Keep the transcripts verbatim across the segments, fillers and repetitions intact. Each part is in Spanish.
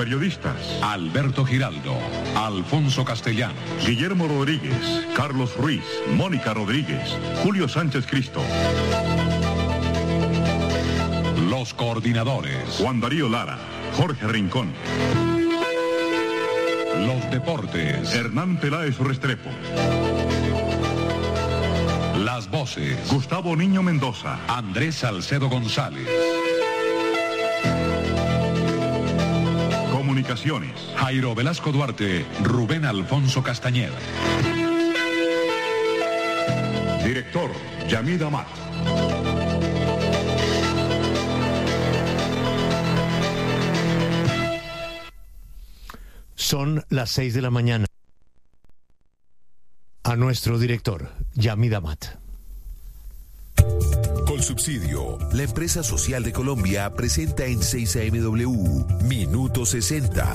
Periodistas: Alberto Giraldo, Alfonso Castellanos, Guillermo Rodríguez, Carlos Ruiz, Mónica Rodríguez, Julio Sánchez Cristo. Los coordinadores: Juan Darío Lara, Jorge Rincón. Los deportes: Hernán Peláez Restrepo. Las voces: Gustavo Niño Mendoza, Andrés Salcedo González. Comunicaciones: Jairo Velasco Duarte, Rubén Alfonso Castañeda. Director: Yamid Amat. Son las seis de la mañana. A nuestro director, Yamid Amat. Colsubsidio, la empresa social de Colombia, presenta en seis A M W Minuto sesenta.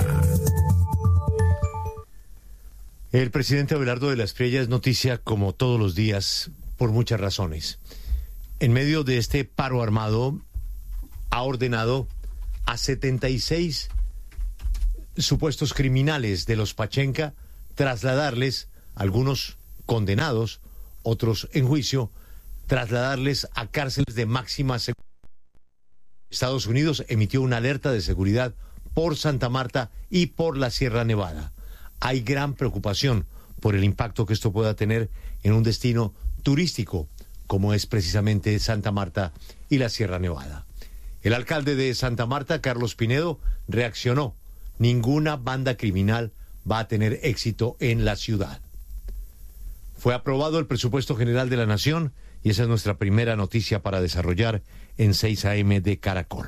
El presidente Abelardo de la Espriella es noticia como todos los días por muchas razones. En medio de este paro armado, ha ordenado a setenta y seis supuestos criminales de los Pachenca trasladarles, algunos condenados, otros en juicio, trasladarles a cárceles de máxima seguridad. Estados Unidos emitió una alerta de seguridad por Santa Marta y por la Sierra Nevada. Hay gran preocupación por el impacto que esto pueda tener en un destino turístico como es precisamente Santa Marta y la Sierra Nevada. El alcalde de Santa Marta, Carlos Pinedo, reaccionó. Ninguna banda criminal va a tener éxito en la ciudad. Fue aprobado el presupuesto general de la Nación y esa es nuestra primera noticia para desarrollar en seis A M de Caracol.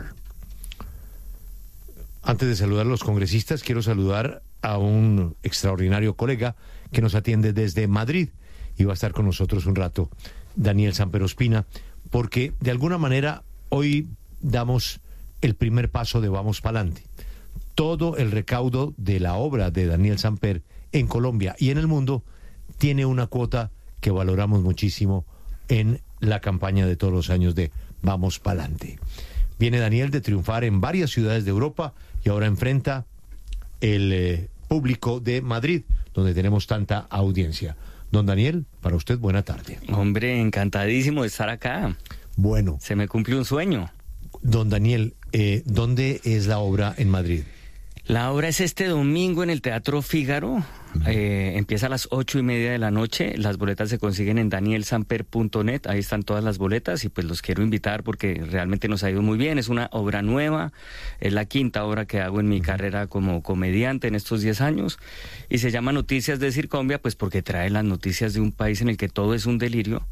Antes de saludar a los congresistas, quiero saludar a un extraordinario colega que nos atiende desde Madrid y va a estar con nosotros un rato, Daniel Samper Ospina, porque de alguna manera hoy damos el primer paso de Vamos Pa'lante. Todo el recaudo de la obra de Daniel Samper en Colombia y en el mundo tiene una cuota que valoramos muchísimo en la campaña de todos los años de Vamos Pa'lante. Viene Daniel de triunfar en varias ciudades de Europa y ahora enfrenta el eh, público de Madrid, donde tenemos tanta audiencia. Don Daniel, para usted, buena tarde. Hombre, encantadísimo de estar acá. Bueno. Se me cumplió un sueño. Don Daniel, eh, ¿dónde es la obra en Madrid? La obra es este domingo en el Teatro Fígaro. Eh, empieza a las ocho y media de la noche. Las boletas se consiguen en daniel samper punto net. Ahí están todas las boletas y pues los quiero invitar porque realmente nos ha ido muy bien. Es una obra nueva. Es la quinta obra que hago en mi carrera como comediante en estos diez años. Y se llama Noticias de Circombia, pues porque trae las noticias de un país en el que todo es un delirio.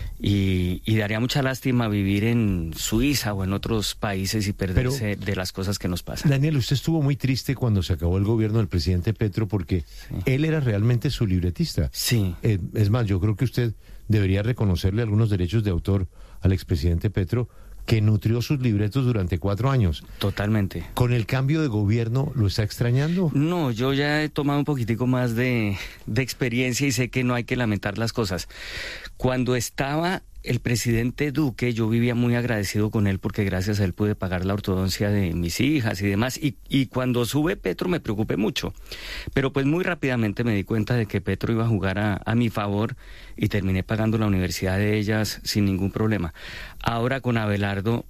Y, y daría mucha lástima vivir en Suiza o en otros países y perderse Pero, de las cosas que nos pasan. Daniel, usted estuvo muy triste cuando se acabó el gobierno del presidente Petro porque sí. él era realmente su libretista. Sí. Eh, es más, yo creo que usted debería reconocerle algunos derechos de autor al expresidente Petro, que nutrió sus libretos durante cuatro años. Totalmente. ¿Con el cambio de gobierno lo está extrañando? No, yo ya he tomado un poquitico más de, de experiencia y sé que no hay que lamentar las cosas. Cuando estaba el presidente Duque, yo vivía muy agradecido con él porque gracias a él pude pagar la ortodoncia de mis hijas y demás. Y, y cuando sube Petro me preocupé mucho. Pero pues muy rápidamente me di cuenta de que Petro iba a jugar a, a mi favor y terminé pagando la universidad de ellas sin ningún problema. Ahora con Abelardo,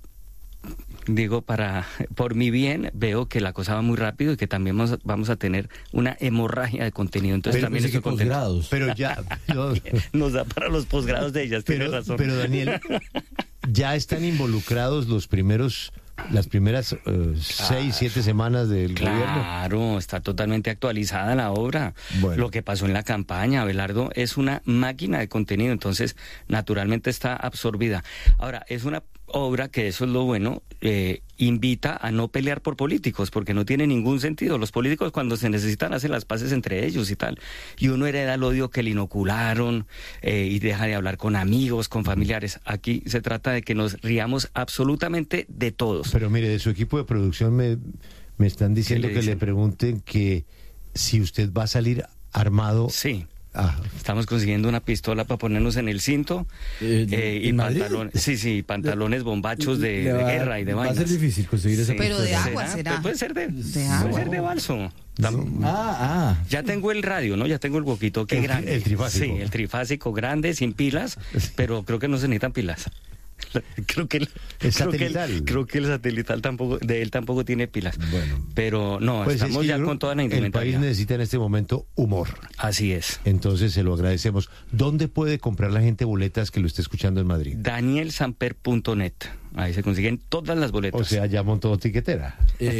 digo, para por mi bien, veo que la cosa va muy rápido y que también vamos, vamos a tener una hemorragia de contenido. Entonces pero, también estoy contento. Pero ya... Yo... Nos da para los posgrados de ellas, pero, tienes razón. Pero Daniel, ya están involucrados los primeros... las primeras uh, claro, seis, siete semanas del claro, gobierno. Claro, está totalmente actualizada la obra. Bueno. Lo que pasó en la campaña, Abelardo es una máquina de contenido, entonces naturalmente está absorbida. Ahora, es una obra que, eso es lo bueno, eh, invita a no pelear por políticos, porque no tiene ningún sentido. Los políticos cuando se necesitan hacen las paces entre ellos y tal, y uno hereda el odio que le inocularon eh, y deja de hablar con amigos, con familiares. Aquí se trata de que nos riamos absolutamente de todos. Pero mire, de su equipo de producción me, me están diciendo le que le pregunten que si usted va a salir armado sí. Ah. Estamos consiguiendo una pistola para ponernos en el cinto Eh, eh, y ¿en Madrid? pantalones, sí, sí, pantalones bombachos de, Le de va- guerra y de Va a vainas. ser difícil conseguir esa Sí. Pero de pistola. agua será. Puede ser de, De puede agua. ser de balso. Ah, ah. Ya tengo el radio, ¿no? Ya tengo el walkie-talkie El tri- grande. el trifásico. Sí, el trifásico grande, sin pilas, pero creo que no se necesitan pilas. Creo que el, El creo que satelital. el, creo que el satelital tampoco, de él tampoco tiene pilas. Bueno. Pero no, Pues es estamos que ya yo- con toda la el país indumentaria. necesita en este momento humor. Así es. Entonces se lo agradecemos. ¿Dónde puede comprar la gente boletas que lo esté escuchando en Madrid? daniel samper punto net. Ahí se consiguen todas las boletas. O sea, ya montó tiquetera.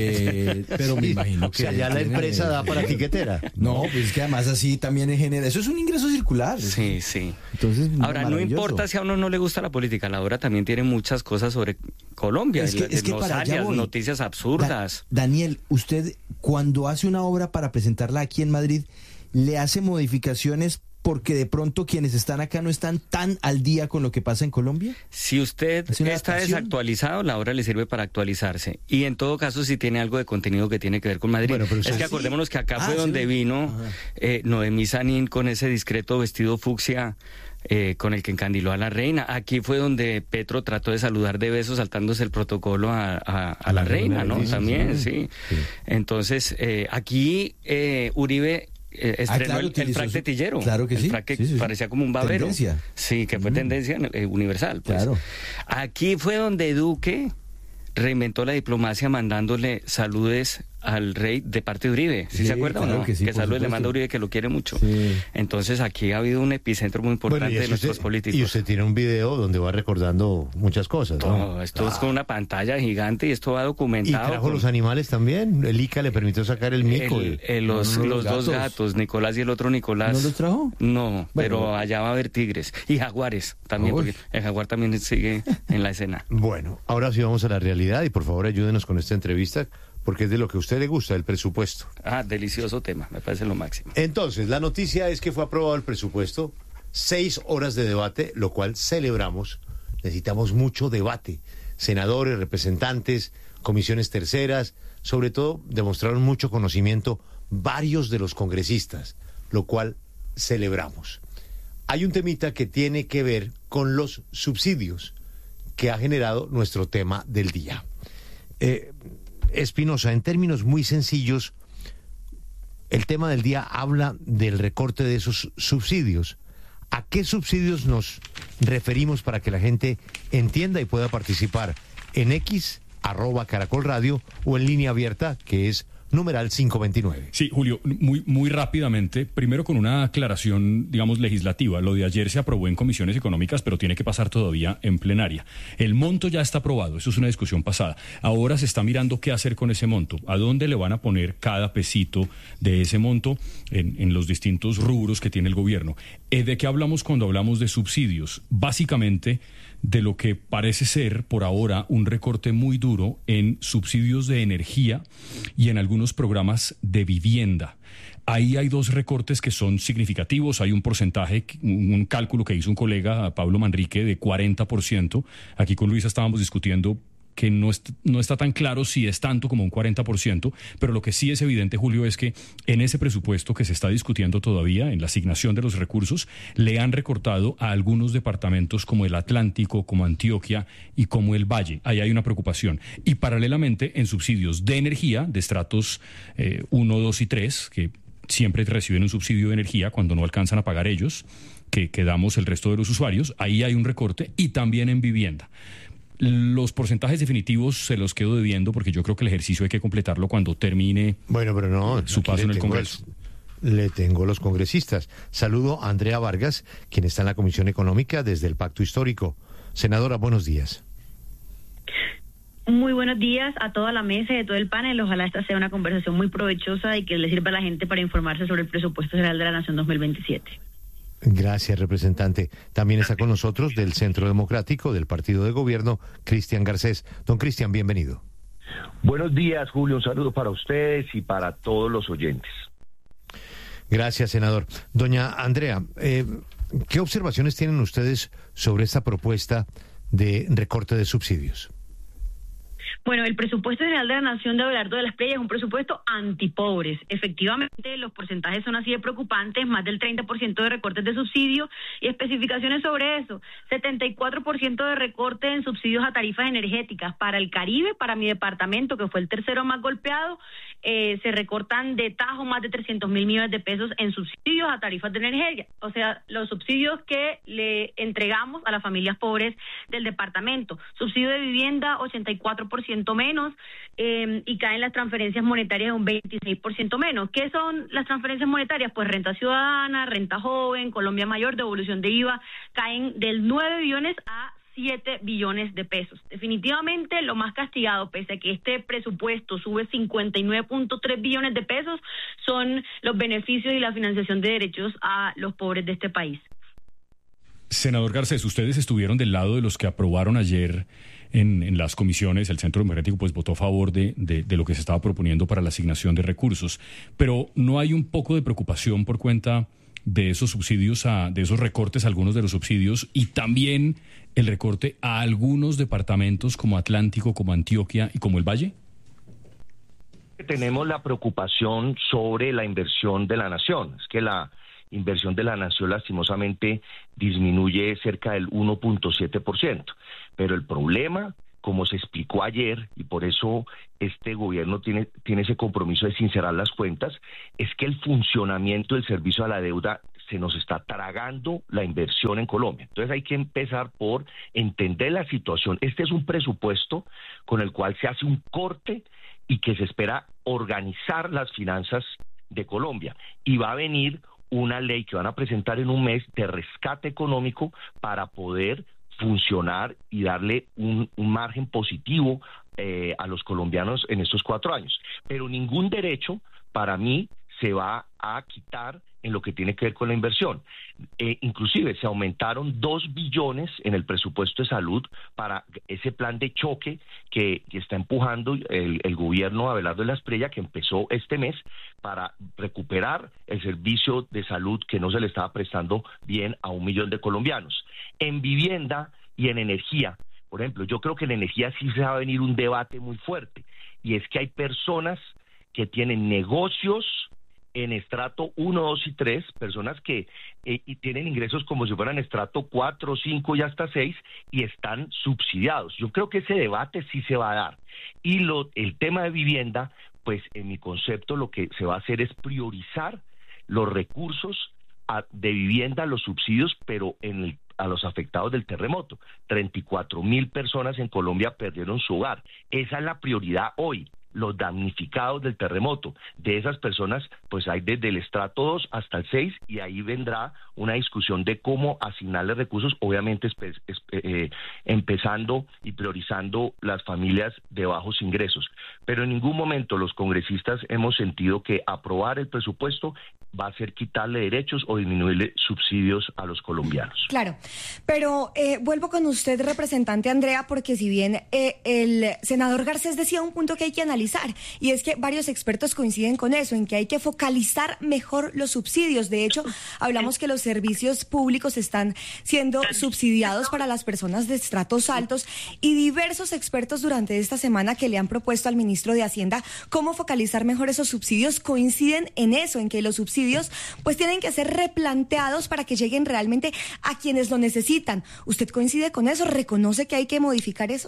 Eh, pero me imagino O que... sea, ya la tiene- empresa da para tiquetera. No, pues es que además así también genera... Eso es un ingreso circular. Sí, sí. Entonces, Ahora, no maravilloso. importa si a uno no le gusta la política, la hora también tiene muchas cosas sobre Colombia, Es que- es que nos para allá alias, voy. noticias absurdas. Da- Daniel, usted cuando hace una obra para presentarla aquí en Madrid, ¿le hace modificaciones porque de pronto quienes están acá no están tan al día con lo que pasa en Colombia? Si usted ¿Es una está adaptación? desactualizado, la hora le sirve para actualizarse. Y en todo caso, si tiene algo de contenido que tiene que ver con Madrid. Bueno, pero es usted- que acordémonos que acá Ah, fue sí. donde vino Ajá. eh, Noemí Sanín con ese discreto vestido fucsia eh, con el que encandiló a la reina. Aquí fue donde Petro trató de saludar de besos saltándose el protocolo a, a- a la, la reina, reina ¿no? Leticia, También, sí. sí. Sí. Entonces, eh, aquí eh, Uribe... eh, estrenó Ah, claro, el, el utilizó frac su- de tillero. claro que el sí, frac que sí, sí, sí. parecía como un babero. Tendencia. Sí, que fue tendencia eh, universal. Pues. Claro. Aquí fue donde Duque reinventó la diplomacia mandándole saludes al rey de parte de Uribe. ¿Sí, Sí, se acuerdan? claro o no? que sí, por saludes le supuesto. manda a Uribe, que lo quiere mucho. Sí. Entonces aquí ha habido un epicentro muy importante Bueno, y de es que nuestros usted- políticos. Y usted tiene un video donde va recordando muchas cosas, ¿no? Todo, esto es con una pantalla gigante y esto va Y documentado. trajo con- los animales también. El ICA le permitió sacar el mico. el- y- el- los, No, no, los los dos gatos. gatos, Nicolás y el otro Nicolás. ¿No los trajo? No, pero Bueno. allá va a haber tigres y jaguares también, Uy. porque el jaguar también sigue en la escena. Bueno, ahora sí vamos a la realidad y por favor ayúdenos con esta entrevista porque es de lo que a usted le gusta, el presupuesto. Ah, delicioso tema, me parece lo máximo. Entonces, la noticia es que fue aprobado el presupuesto, seis horas de debate, lo cual celebramos. Necesitamos mucho debate. Senadores, representantes, comisiones terceras, sobre todo demostraron mucho conocimiento varios de los congresistas, lo cual celebramos. Hay un temita que tiene que ver con los subsidios que ha generado nuestro tema del día. Eh, Espinosa, en términos muy sencillos, el tema del día habla del recorte de esos subsidios. ¿A qué subsidios nos referimos para que la gente entienda y pueda participar? En X, arroba Caracol Radio, o en línea abierta, que es numeral quinientos veintinueve. Sí, Julio, muy, muy rápidamente, primero con una aclaración, digamos, legislativa. Lo de ayer se aprobó en comisiones económicas, pero tiene que pasar todavía en plenaria. El monto ya está aprobado, eso es una discusión pasada. Ahora se está mirando qué hacer con ese monto, a dónde le van a poner cada pesito de ese monto en, en los distintos rubros que tiene el gobierno. Eh, ¿De qué hablamos cuando hablamos de subsidios? Básicamente, de lo que parece ser por ahora un recorte muy duro en subsidios de energía y en algunos programas de vivienda. Ahí hay dos recortes que son significativos. Hay un porcentaje, un, un cálculo que hizo un colega, Pablo Manrique, de cuarenta por ciento. Aquí con Luisa estábamos discutiendo que no, est- no está tan claro si es tanto como un cuarenta por ciento, pero lo que sí es evidente, Julio, es que en ese presupuesto que se está discutiendo todavía, en la asignación de los recursos, le han recortado a algunos departamentos como el Atlántico, como Antioquia y como el Valle. Ahí hay una preocupación. Y paralelamente, en subsidios de energía, de estratos eh, uno, dos y tres, que siempre reciben un subsidio de energía cuando no alcanzan a pagar ellos, que, que damos el resto de los usuarios, ahí hay un recorte, y también en vivienda. Los porcentajes definitivos se los quedo debiendo porque yo creo que el ejercicio hay que completarlo cuando termine Bueno, pero no, su aquí paso le en el tengo Congreso. los- le tengo los congresistas. Saludo a Andrea Vargas, quien está en la Comisión Económica desde el Pacto Histórico. Senadora, buenos días. Muy buenos días a toda la mesa y a todo el panel. Ojalá esta sea una conversación muy provechosa y que le sirva a la gente para informarse sobre el presupuesto general de la Nación dos mil veintisiete. Gracias, representante. También está con nosotros del Centro Democrático, del Partido de Gobierno, Cristian Garcés. Don Cristian, bienvenido. Buenos días, Julio. Un saludo para ustedes y para todos los oyentes. Gracias, senador. Doña Andrea, eh, ¿qué observaciones tienen ustedes sobre esta propuesta de recorte de subsidios? Bueno, el presupuesto general de la Nación de Abelardo de las Preyes es un presupuesto antipobres. Efectivamente, los porcentajes son así de preocupantes, más del treinta por ciento de recortes de subsidio y especificaciones sobre eso. setenta y cuatro por ciento de recorte en subsidios a tarifas energéticas. Para el Caribe, para mi departamento, que fue el tercero más golpeado, eh, se recortan de tajo más de trescientos mil millones de pesos en subsidios a tarifas de energía. O sea, los subsidios que le entregamos a las familias pobres del departamento. Subsidio de vivienda, ochenta y cuatro por ciento menos, eh, y caen las transferencias monetarias un veintiséis por ciento menos. ¿Qué son las transferencias monetarias? Pues renta ciudadana, renta joven, Colombia Mayor, devolución de I V A, caen del nueve billones a siete billones de pesos. Definitivamente lo más castigado, pese a que este presupuesto sube cincuenta y nueve punto tres billones de pesos, son los beneficios y la financiación de derechos a los pobres de este país. Senador Garcés, ustedes estuvieron del lado de los que aprobaron ayer en, en las comisiones, el Centro Democrático pues votó a favor de, de, de lo que se estaba proponiendo para la asignación de recursos, pero ¿no hay un poco de preocupación por cuenta de esos subsidios, a, de esos recortes a algunos de los subsidios y también el recorte a algunos departamentos como Atlántico, como Antioquia y como el Valle? Tenemos la preocupación sobre la inversión de la nación, es que la inversión de la nación lastimosamente disminuye cerca del uno punto siete por ciento, pero el problema, como se explicó ayer, y por eso este gobierno tiene, tiene ese compromiso de sincerar las cuentas, es que el funcionamiento del servicio a la deuda se nos está tragando la inversión en Colombia. Entonces hay que empezar por entender la situación. Este es un presupuesto con el cual se hace un corte y que se espera organizar las finanzas de Colombia, y va a venir una ley que van a presentar en un mes de rescate económico para poder funcionar y darle un, un margen positivo eh, a los colombianos en estos cuatro años. Pero ningún derecho, para mí, se va a quitar en lo que tiene que ver con la inversión. Eh, inclusive se aumentaron dos billones en el presupuesto de salud para ese plan de choque que, que está empujando el, el gobierno Abelardo de las Preyes, que empezó este mes para recuperar el servicio de salud que no se le estaba prestando bien a un millón de colombianos. En vivienda y en energía, por ejemplo, yo creo que en energía sí se va a venir un debate muy fuerte, y es que hay personas que tienen negocios en estrato uno, dos y tres, personas que eh, y tienen ingresos como si fueran estrato cuatro, cinco y hasta seis, y están subsidiados. Yo creo que ese debate sí se va a dar. Y lo, el tema de vivienda, pues en mi concepto lo que se va a hacer es priorizar los recursos a, de vivienda, los subsidios, pero en el a los afectados del terremoto. treinta y cuatro mil personas en Colombia perdieron su hogar. Esa es la prioridad hoy. Los damnificados del terremoto. De esas personas, pues hay desde el estrato dos hasta el seis, y ahí vendrá una discusión de cómo asignarle recursos, obviamente espe- espe- eh, empezando y priorizando las familias de bajos ingresos. Pero en ningún momento los congresistas hemos sentido que aprobar el presupuesto va a ser quitarle derechos o disminuirle subsidios a los colombianos. Claro, pero eh, vuelvo con usted, representante Andrea, porque si bien eh, el senador Garcés decía un punto que hay que analizar, y es que varios expertos coinciden con eso, en que hay que focalizar mejor los subsidios. De hecho, hablamos que los servicios públicos están siendo subsidiados para las personas de estratos altos, y diversos expertos durante esta semana que le han propuesto al ministro de Hacienda cómo focalizar mejor esos subsidios coinciden en eso, en que los subsidios pues tienen que ser replanteados para que lleguen realmente a quienes lo necesitan. ¿Usted coincide con eso? ¿Reconoce que hay que modificar eso?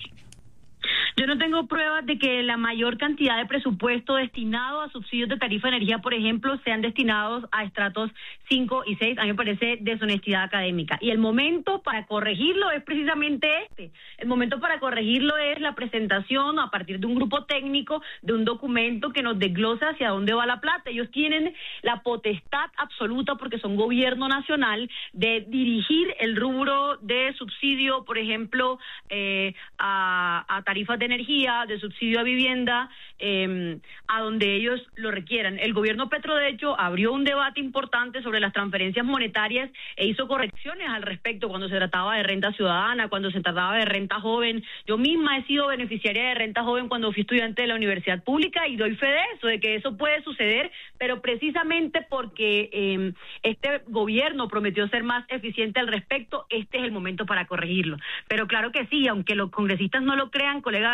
Yo no tengo pruebas de que la mayor cantidad de presupuesto destinado a subsidios de tarifa de energía, por ejemplo, sean destinados a estratos cinco y seis. A mí me parece deshonestidad académica. Y el momento para corregirlo es precisamente este. El momento para corregirlo es la presentación a partir de un grupo técnico de un documento que nos desglosa hacia dónde va la plata. Ellos tienen la potestad absoluta, porque son gobierno nacional, de dirigir el rubro de subsidio, por ejemplo, eh, a, a tarifas de energía, de subsidio a vivienda, eh, a donde ellos lo requieran. El gobierno Petro, de hecho, abrió un debate importante sobre las transferencias monetarias e hizo correcciones al respecto cuando se trataba de renta ciudadana, cuando se trataba de renta joven. Yo misma he sido beneficiaria de renta joven cuando fui estudiante de la universidad pública, y doy fe de eso, de que eso puede suceder, pero precisamente porque eh, este gobierno prometió ser más eficiente al respecto, este es el momento para corregirlo. Pero claro que sí, aunque los congresistas no lo crean, colega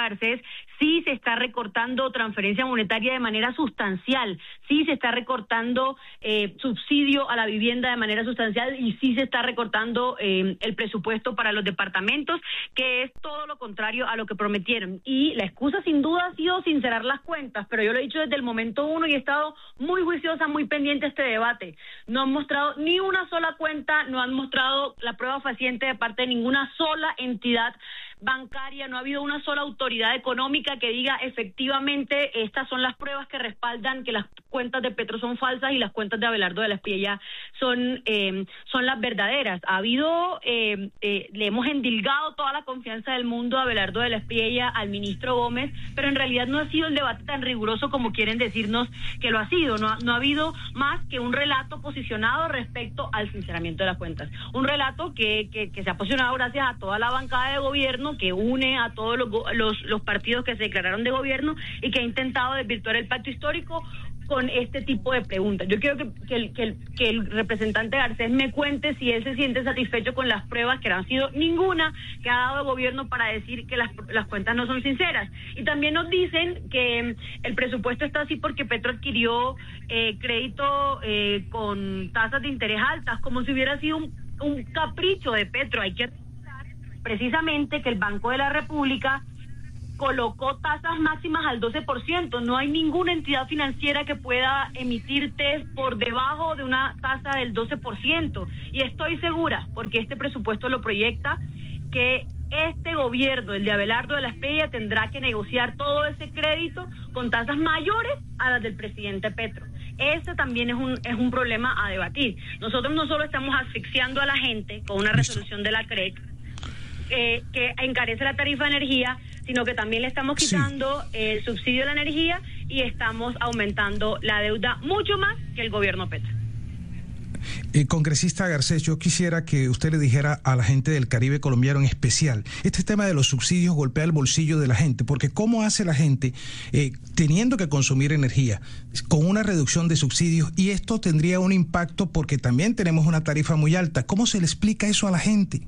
Garcés, sí se está recortando transferencia monetaria de manera sustancial, sí se está recortando eh, subsidio a la vivienda de manera sustancial y sí se está recortando eh, el presupuesto para los departamentos, que es todo lo contrario a lo que prometieron. Y la excusa sin duda ha sido sincerar las cuentas, pero yo lo he dicho desde el momento uno y he estado muy juiciosa, muy pendiente de este debate. No han mostrado ni una sola cuenta, no han mostrado la prueba fehaciente de parte de ninguna sola entidad bancaria, no ha habido una sola autoridad económica que diga efectivamente estas son las pruebas que respaldan que las cuentas de Petro son falsas y las cuentas de Abelardo de la Espriella son eh, son las verdaderas. Ha habido, eh, eh, le hemos endilgado toda la confianza del mundo a Abelardo de la Espriella, al ministro Gómez, pero en realidad no ha sido el debate tan riguroso como quieren decirnos que lo ha sido. No ha, no ha habido más que un relato posicionado respecto al sinceramiento de las cuentas. Un relato que, que, que se ha posicionado gracias a toda la bancada de gobierno, que une a todos los, los, los partidos que se declararon de gobierno y que ha intentado desvirtuar el pacto histórico con este tipo de preguntas. Yo quiero que, que, el, que, el, que el representante Garcés me cuente si él se siente satisfecho con las pruebas, que no han sido ninguna que ha dado el gobierno para decir que las, las cuentas no son sinceras. Y también nos dicen que el presupuesto está así porque Petro adquirió eh, crédito eh, con tasas de interés altas, como si hubiera sido un, un capricho de Petro. Hay que precisamente que el Banco de la República colocó tasas máximas al doce por ciento. No hay ninguna entidad financiera que pueda emitirte por debajo de una tasa del doce por ciento. Y estoy segura, porque este presupuesto lo proyecta, que este gobierno, el de Abelardo de la Espriella, tendrá que negociar todo ese crédito con tasas mayores a las del presidente Petro. Ese también es un es un problema a debatir. Nosotros no solo estamos asfixiando a la gente con una resolución de la C R E C, Eh, que encarece la tarifa de energía, sino que también le estamos quitando sí. el subsidio de la energía y estamos aumentando la deuda mucho más que el gobierno Petro. Eh, congresista Garcés, yo quisiera que usted le dijera a la gente del Caribe colombiano en especial, este tema de los subsidios golpea el bolsillo de la gente, porque ¿cómo hace la gente eh, teniendo que consumir energía con una reducción de subsidios? Y esto tendría un impacto porque también tenemos una tarifa muy alta. ¿Cómo se le explica eso a la gente?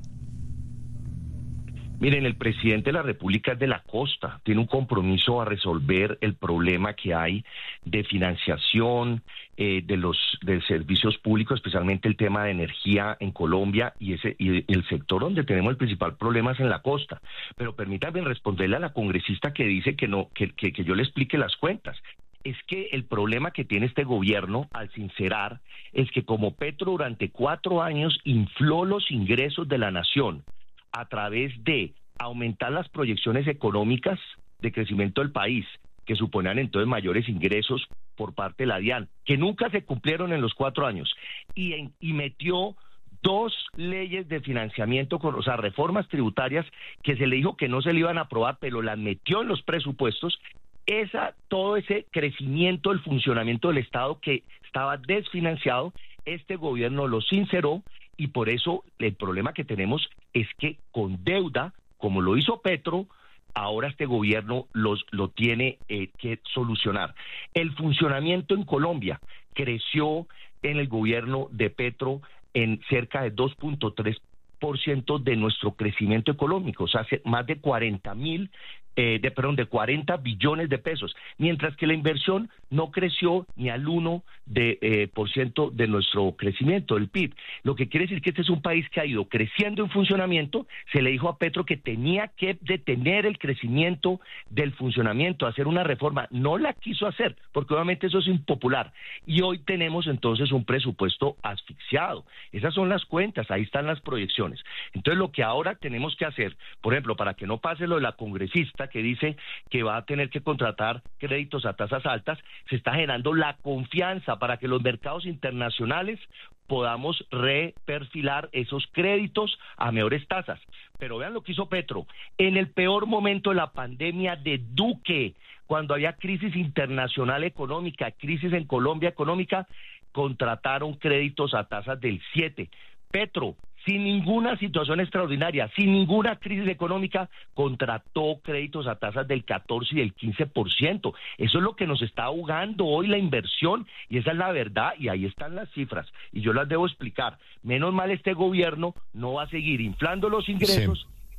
Miren, el presidente de la República es de la costa, tiene un compromiso a resolver el problema que hay de financiación eh, de los de servicios públicos, especialmente el tema de energía en Colombia y ese y el sector donde tenemos el principal problema es en la costa. Pero permítanme responderle a la congresista que dice que no que, que, que yo le explique las cuentas. Es que el problema que tiene este gobierno al sincerar es que como Petro durante cuatro años infló los ingresos de la nación a través de aumentar las proyecciones económicas de crecimiento del país, que suponían entonces mayores ingresos por parte de la DIAN, que nunca se cumplieron en los cuatro años, y, en, y metió dos leyes de financiamiento, con, o sea, reformas tributarias que se le dijo que no se le iban a aprobar, pero las metió en los presupuestos. Esa, todo ese crecimiento del funcionamiento del Estado que estaba desfinanciado, este gobierno lo sinceró. Y por eso el problema que tenemos es que con deuda, como lo hizo Petro, ahora este gobierno los, lo tiene eh, que solucionar. El funcionamiento en Colombia creció en el gobierno de Petro en cerca de dos punto tres por ciento de nuestro crecimiento económico, o sea, más de cuarenta mil, eh, de, perdón, de cuarenta billones de pesos, mientras que la inversión no creció ni al uno de, eh, por ciento de nuestro crecimiento del P I B. Lo que quiere decir que este es un país que ha ido creciendo en funcionamiento. Se le dijo a Petro que tenía que detener el crecimiento del funcionamiento, hacer una reforma. No la quiso hacer, porque obviamente eso es impopular. Y hoy tenemos entonces un presupuesto asfixiado. Esas son las cuentas, ahí están las proyecciones. Entonces lo que ahora tenemos que hacer, por ejemplo, para que no pase lo de la congresista que dice que va a tener que contratar créditos a tasas altas, se está generando la confianza para que los mercados internacionales podamos reperfilar esos créditos a mejores tasas. Pero vean lo que hizo Petro. En el peor momento de la pandemia de Duque, cuando había crisis internacional económica, crisis en Colombia económica, contrataron créditos a tasas del siete. Petro, sin ninguna situación extraordinaria, sin ninguna crisis económica, contrató créditos a tasas del catorce y del quince por ciento. Eso es lo que nos está ahogando hoy la inversión, y esa es la verdad, y ahí están las cifras, y yo las debo explicar. Menos mal este gobierno no va a seguir inflando los ingresos, sí,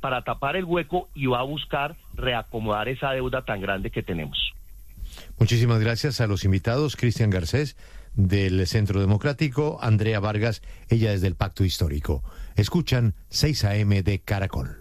para tapar el hueco y va a buscar reacomodar esa deuda tan grande que tenemos. Muchísimas gracias a los invitados, Cristian Garcés del Centro Democrático, Andrea Vargas, ella es del Pacto Histórico. Escuchan seis a eme de Caracol.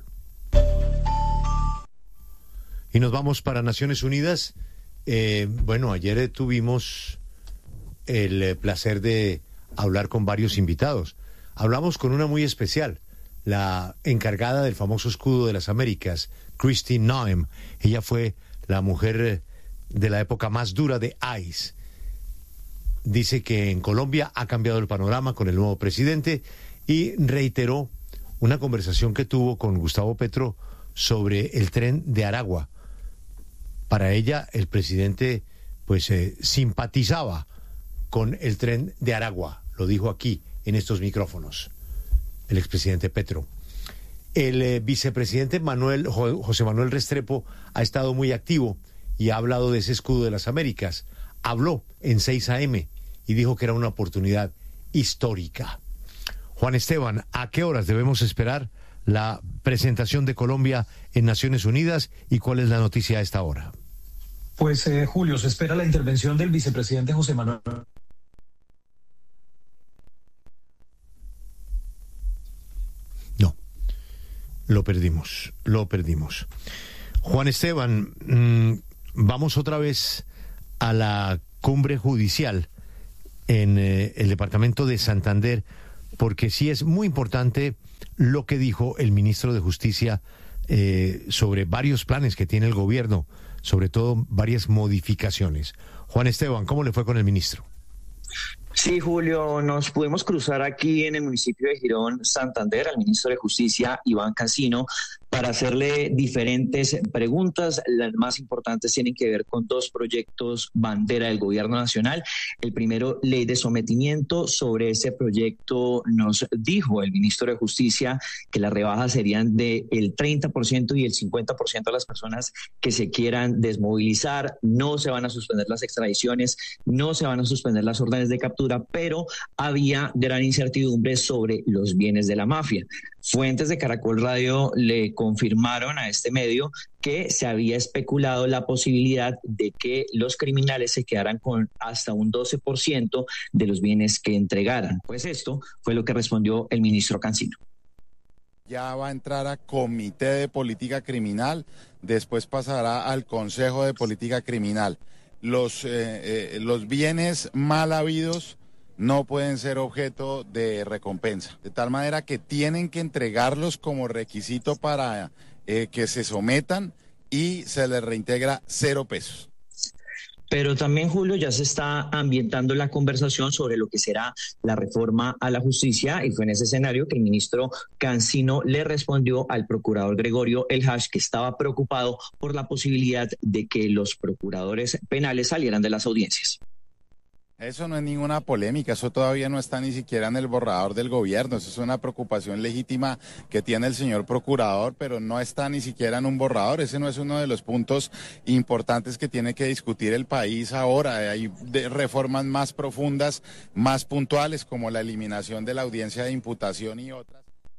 Y nos vamos para Naciones Unidas. Eh, bueno, ayer eh, tuvimos el eh, placer de hablar con varios invitados. Hablamos con una muy especial, la encargada del famoso escudo de las Américas, Christine Noem. Ella fue la mujer eh, de la época más dura de ICE. Dice que en Colombia ha cambiado el panorama con el nuevo presidente y reiteró una conversación que tuvo con Gustavo Petro sobre el tren de Aragua. Para ella, el presidente pues eh, simpatizaba con el tren de Aragua, lo dijo aquí en estos micrófonos, el expresidente Petro. El eh, vicepresidente Manuel José Manuel Restrepo ha estado muy activo y ha hablado de ese escudo de las Américas. Habló en seis a eme y dijo que era una oportunidad histórica. Juan Esteban, ¿a qué horas debemos esperar la presentación de Colombia en Naciones Unidas y cuál es la noticia a esta hora? Pues eh, Julio, se espera la intervención del vicepresidente José Manuel. No, lo perdimos, lo perdimos. Juan Esteban, mmm, vamos otra vez a la cumbre judicial en eh, el departamento de Santander, porque sí es muy importante lo que dijo el ministro de Justicia eh, sobre varios planes que tiene el gobierno, sobre todo varias modificaciones. Juan Esteban, ¿cómo le fue con el ministro? Sí, Julio, nos pudimos cruzar aquí en el municipio de Girón, Santander, al ministro de Justicia, Iván Cancino, para hacerle diferentes preguntas. Las más importantes tienen que ver con dos proyectos bandera del gobierno nacional. El primero, ley de sometimiento. Sobre ese proyecto nos dijo el ministro de Justicia que las rebajas serían del treinta por ciento y el cincuenta por ciento a las personas que se quieran desmovilizar. No se van a suspender las extradiciones, no se van a suspender las órdenes de captura, pero había gran incertidumbre sobre los bienes de la mafia. Fuentes de Caracol Radio le confirmaron a este medio que se había especulado la posibilidad de que los criminales se quedaran con hasta un doce por ciento de los bienes que entregaran. Pues esto fue lo que respondió el ministro Cancino. Ya va a entrar a Comité de Política Criminal, después pasará al Consejo de Política Criminal. Los, eh, eh, los bienes mal habidos no pueden ser objeto de recompensa, de tal manera que tienen que entregarlos como requisito para eh, que se sometan y se les reintegra cero pesos. Pero también, Julio, ya se está ambientando la conversación sobre lo que será la reforma a la justicia, y fue en ese escenario que el ministro Cancino le respondió al procurador Gregorio El Hash, que estaba preocupado por la posibilidad de que los procuradores penales salieran de las audiencias. Eso no es ninguna polémica, eso todavía no está ni siquiera en el borrador del gobierno, eso es una preocupación legítima que tiene el señor procurador, pero no está ni siquiera en un borrador. Ese no es uno de los puntos importantes que tiene que discutir el país ahora. Hay de reformas más profundas, más puntuales, como la eliminación de la audiencia de imputación y otras.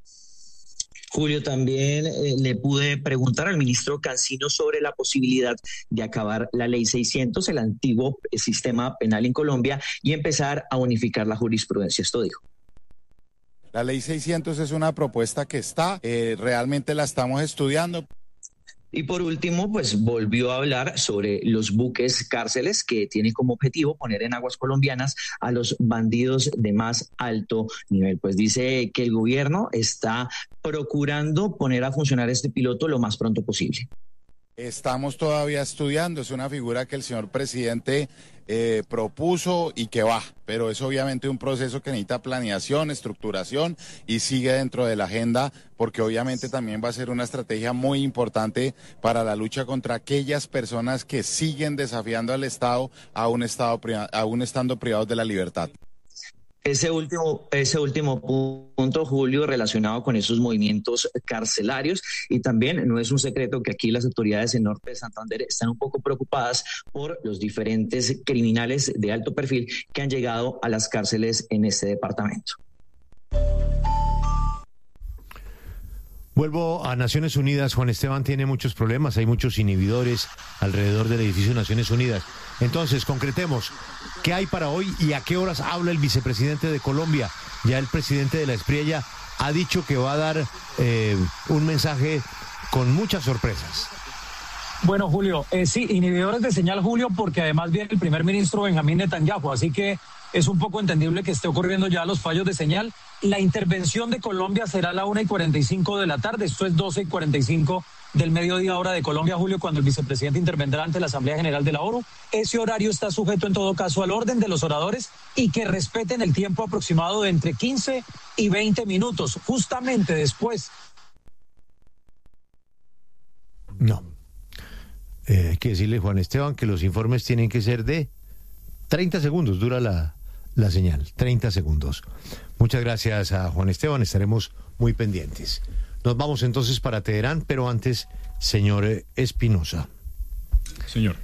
Julio, también eh, le pude preguntar al ministro Cancino sobre la posibilidad de acabar la ley seiscientos, el antiguo sistema penal en Colombia, y empezar a unificar la jurisprudencia. Esto dijo. La ley seiscientos es una propuesta que está, eh, realmente la estamos estudiando. Y por último, pues volvió a hablar sobre los buques cárceles que tienen como objetivo poner en aguas colombianas a los bandidos de más alto nivel. Pues dice que el gobierno está procurando poner a funcionar este piloto lo más pronto posible. Estamos todavía estudiando, es una figura que el señor presidente eh, propuso y que va, pero es obviamente un proceso que necesita planeación, estructuración y sigue dentro de la agenda, porque obviamente también va a ser una estrategia muy importante para la lucha contra aquellas personas que siguen desafiando al Estado a un estado aún estando privados de la libertad. Ese último, ese último punto, Julio, relacionado con esos movimientos carcelarios, y también no es un secreto que aquí las autoridades en Norte de Santander están un poco preocupadas por los diferentes criminales de alto perfil que han llegado a las cárceles en este departamento. Vuelvo a Naciones Unidas. Juan Esteban tiene muchos problemas, hay muchos inhibidores alrededor del edificio de Naciones Unidas. Entonces, concretemos, ¿qué hay para hoy y a qué horas habla el vicepresidente de Colombia? Ya el presidente de la Espriella ha dicho que va a dar eh, un mensaje con muchas sorpresas. Bueno, Julio, eh, sí, inhibidores de señal, Julio, porque además viene el primer ministro Benjamín Netanyahu, así que es un poco entendible que esté ocurriendo ya los fallos de señal. La intervención de Colombia será a la una y cuarenta y cinco de la tarde, esto es doce y cuarenta y cinco del mediodía hora de Colombia, Julio, cuando el vicepresidente intervendrá ante la Asamblea General de la ONU. Ese horario está sujeto en todo caso al orden de los oradores y que respeten el tiempo aproximado de entre quince y veinte minutos, justamente después. No. Eh, hay que decirle, Juan Esteban, que los informes tienen que ser de treinta segundos, dura la, la señal, treinta segundos. Muchas gracias a Juan Esteban, estaremos muy pendientes. Nos vamos entonces para Teherán, pero antes, señor Espinosa. Señor.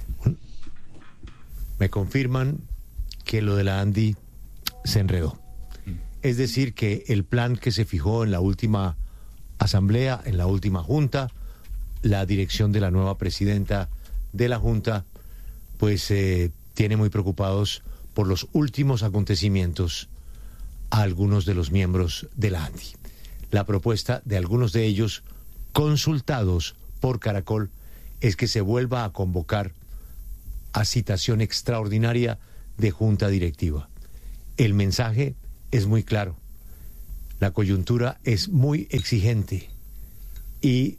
Me confirman que lo de la ANDI se enredó. Es decir, que el plan que se fijó en la última asamblea, en la última junta, la dirección de la nueva presidenta de la junta, pues eh, tiene muy preocupados por los últimos acontecimientos a algunos de los miembros de la ANDI. La propuesta de algunos de ellos, consultados por Caracol, es que se vuelva a convocar a citación extraordinaria de junta directiva. El mensaje es muy claro. La coyuntura es muy exigente y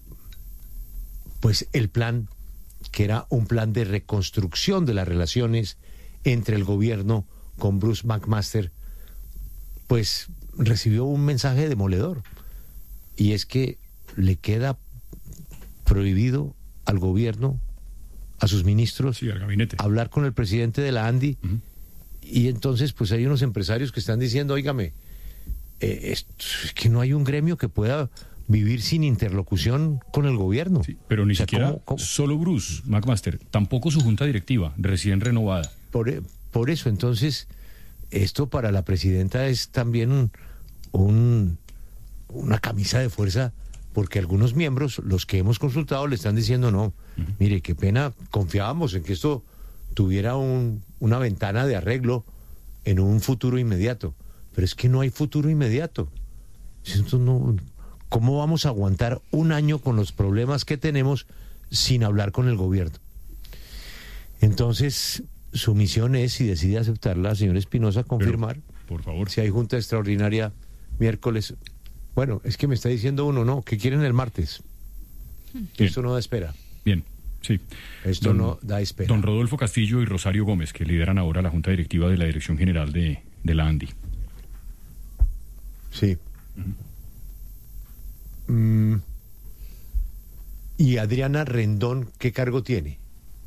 pues el plan, que era un plan de reconstrucción de las relaciones entre el gobierno con Bruce McMaster, pues recibió un mensaje demoledor. Y es que le queda prohibido al gobierno, a sus ministros, sí, al gabinete, hablar con el presidente de la ANDI. Uh-huh. Y entonces pues hay unos empresarios que están diciendo, óigame, eh, es, es que no hay un gremio que pueda vivir sin interlocución con el gobierno. Sí, pero ni o sea, siquiera ¿cómo, cómo? Solo Bruce McMaster, tampoco su junta directiva, recién renovada. Por, por eso, entonces, esto para la presidenta es también un, un, una camisa de fuerza, porque algunos miembros, los que hemos consultado, le están diciendo, no, uh-huh. mire, qué pena, confiábamos en que esto tuviera un, una ventana de arreglo en un futuro inmediato, pero es que no hay futuro inmediato. Esto no... ¿Cómo vamos a aguantar un año con los problemas que tenemos sin hablar con el gobierno? Entonces, su misión es, si decide aceptarla, señor Espinosa, confirmar. Pero, por favor. Si hay junta extraordinaria miércoles. Bueno, es que me está diciendo uno, no, que quieren el martes. Bien. Esto no da espera. Bien, sí. Esto don, no da espera. Don Rodolfo Castillo y Rosario Gómez, que lideran ahora la junta directiva de la Dirección General de, de la ANDI. Sí. Uh-huh. Mm. ¿Y Adriana Rendón qué cargo tiene?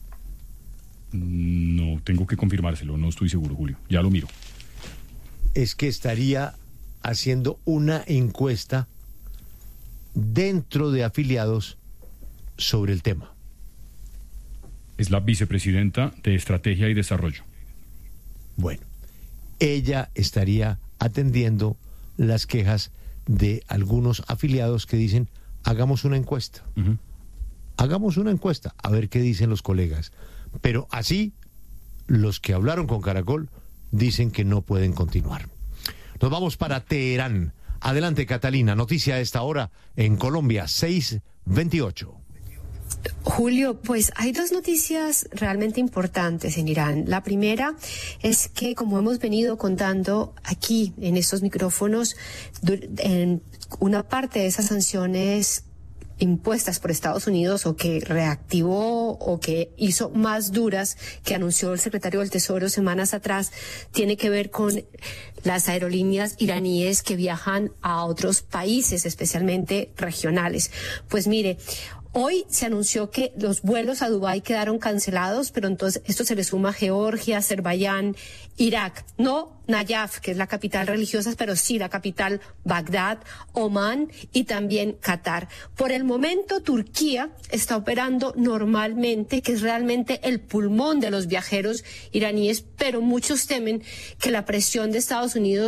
No, tengo que confirmárselo, no estoy seguro, Julio. Ya lo miro. Es que estaría haciendo una encuesta dentro de afiliados sobre el tema. Es la vicepresidenta de Estrategia y Desarrollo. Bueno, ella estaría atendiendo las quejas de algunos afiliados que dicen, hagamos una encuesta. Uh-huh. Hagamos una encuesta, a ver qué dicen los colegas. Pero así, los que hablaron con Caracol dicen que no pueden continuar. Nos vamos para Teherán. Adelante, Catalina. Noticia a esta hora en Colombia, seis veintiocho. Julio, pues hay dos noticias realmente importantes en Irán. La primera es que, como hemos venido contando aquí en estos micrófonos, en una parte de esas sanciones impuestas por Estados Unidos o que reactivó o que hizo más duras que anunció el secretario del Tesoro semanas atrás, tiene que ver con las aerolíneas iraníes que viajan a otros países, especialmente regionales. Pues mire, hoy se anunció que los vuelos a Dubái quedaron cancelados, pero entonces esto se le suma a Georgia, Azerbaiyán, Irak, no Nayaf, que es la capital religiosa, pero sí la capital Bagdad, Omán y también Qatar. Por el momento, Turquía está operando normalmente, que es realmente el pulmón de los viajeros iraníes, pero muchos temen que la presión de Estados Unidos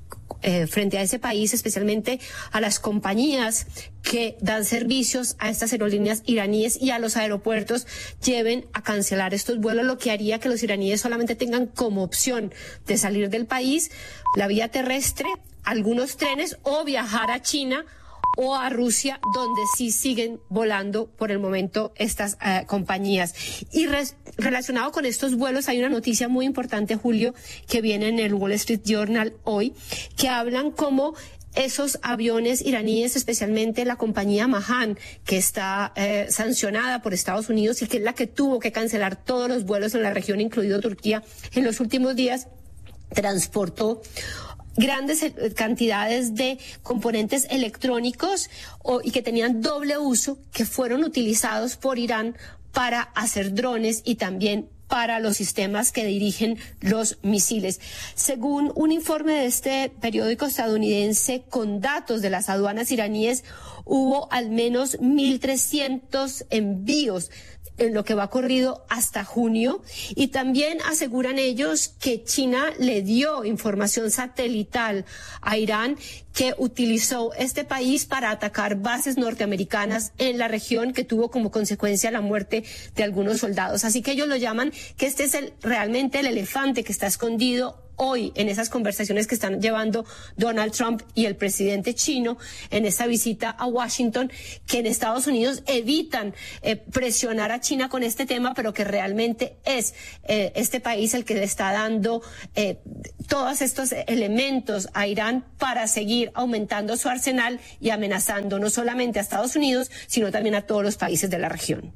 Eh, frente a ese país, especialmente a las compañías que dan servicios a estas aerolíneas iraníes y a los aeropuertos, lleven a cancelar estos vuelos, lo que haría que los iraníes solamente tengan como opción de salir del país la vía terrestre, algunos trenes, o viajar a China o a Rusia, donde sí siguen volando por el momento estas uh, compañías. Y re relacionado con estos vuelos hay una noticia muy importante, Julio, que viene en el Wall Street Journal hoy, que hablan como esos aviones iraníes, especialmente la compañía Mahan, que está eh, sancionada por Estados Unidos y que es la que tuvo que cancelar todos los vuelos en la región, incluido Turquía, en los últimos días, transportó grandes cantidades de componentes electrónicos o, y que tenían doble uso, que fueron utilizados por Irán para hacer drones y también para los sistemas que dirigen los misiles. Según un informe de este periódico estadounidense con datos de las aduanas iraníes, hubo al menos mil trescientos envíos en lo que va corrido hasta junio, y también aseguran ellos que China le dio información satelital a Irán que utilizó este país para atacar bases norteamericanas en la región, que tuvo como consecuencia la muerte de algunos soldados. Así que ellos lo llaman que este es el, realmente el elefante que está escondido hoy en esas conversaciones que están llevando Donald Trump y el presidente chino en esa visita a Washington, que en Estados Unidos evitan eh, presionar a China con este tema, pero que realmente es eh, este país el que le está dando eh, todos estos elementos a Irán para seguir aumentando su arsenal y amenazando no solamente a Estados Unidos, sino también a todos los países de la región.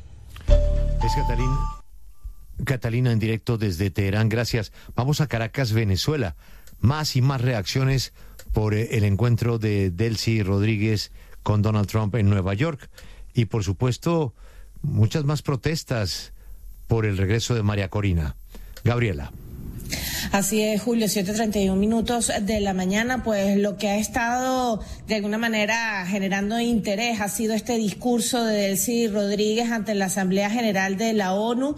Es Catalina. Catalina, en directo desde Teherán, gracias. Vamos a Caracas, Venezuela. Más y más reacciones por el encuentro de Delcy Rodríguez con Donald Trump en Nueva York. Y, por supuesto, muchas más protestas por el regreso de María Corina. Gabriela. Así es, Julio, siete treinta y uno minutos de la mañana, pues lo que ha estado de alguna manera generando interés ha sido este discurso de Delcy Rodríguez ante la Asamblea General de la ONU,